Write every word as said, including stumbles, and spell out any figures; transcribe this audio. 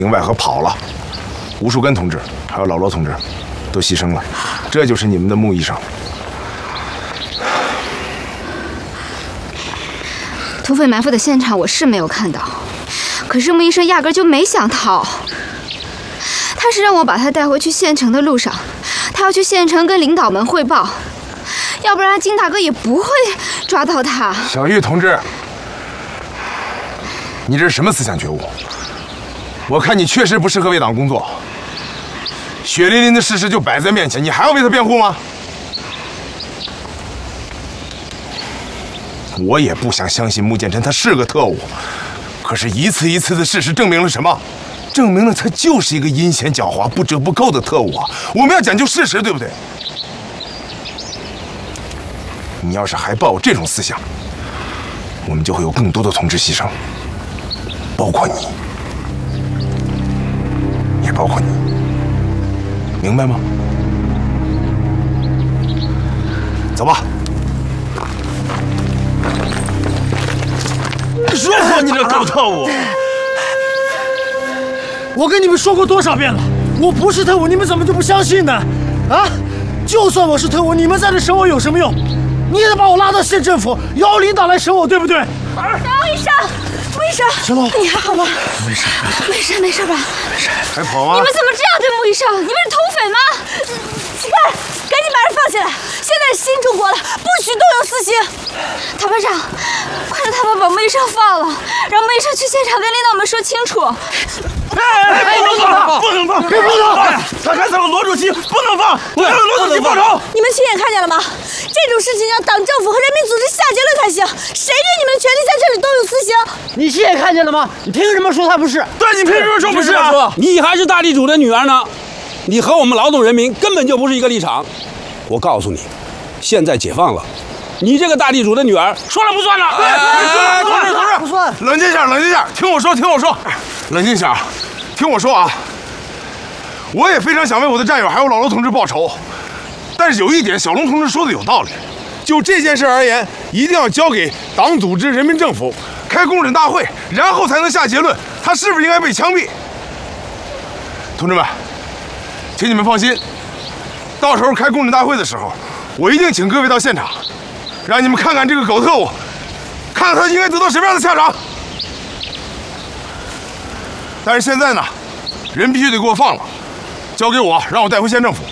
营外和跑了，吴树根同志还有老罗同志都牺牲了，这就是你们的穆医生。 土匪埋伏的现场我是没有看到，可是穆医生压根就没想逃。他是让我把他带回去县城的路上，他要去县城跟领导们汇报，要不然金大哥也不会抓到他。 小玉同志，你这是什么思想觉悟？我看你确实不适合为党工作。血淋淋的事实就摆在面前，你还要为他辩护吗？我也不想相信穆建臣他是个特务，可是一次一次的事实证明了什么？证明了他就是一个阴险狡猾、不折不扣的特务啊！我们要讲究事实，对不对？你要是还抱有这种思想，我们就会有更多的同志牺牲，包括你。也包括你，明白吗？走吧。 说说你这狗特务！ 我跟你们说过多少遍了，我不是特务，你们怎么就不相信呢？啊！就算我是特务，你们在这审我有什么用？你也得把我拉到县政府，邀领导来审我，对不对？ 张医生。穆医生， 小龙， 你还好吗？ 没事， 没事，没事吧？ 没事， 还跑吗？ 你们怎么这样对穆医生？你们是土匪吗？快，赶紧把人放起来！现在是新中国了，不许动用私刑。唐班长，快让他们把穆医生放了，让穆医生去现场跟领导们说清楚。 哎哎，不能放，不能放，别不能放！他害死了罗主席，不能放，我要罗主席报仇！ 你们亲眼看见了吗？这种事情要党政府和人民组织下结论才行。谁给你们权利在这里动用私刑？ 你亲眼看见了吗？你凭什么说他不是？ 对，你凭什么说不是啊？ 你还是大地主的女儿呢，你和我们劳动人民根本就不是一个立场。我告诉你，现在解放了，你这个大地主的女儿说了不算了。 哎，同志同志， 不算。 冷静一下，冷静一下，听我说，听我说，冷静一下，听我说啊！我也非常想为我的战友还有老罗同志报仇，但是有一点，小龙同志说的有道理。就这件事而言，一定要交给党组织、人民政府开公审大会，然后才能下结论，他是不是应该被枪毙。同志们，请你们放心，到时候开公审大会的时候，我一定请各位到现场，让你们看看这个狗特务，看看他应该得到什么样的下场。但是现在呢，人必须得给我放了，交给我，让我带回县政府。